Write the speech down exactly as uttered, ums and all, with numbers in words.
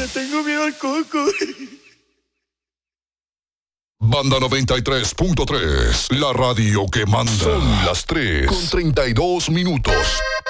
Le tengo miedo al coco. Banda noventa y tres punto tres, la radio que manda. Son las tres con treinta y dos minutos.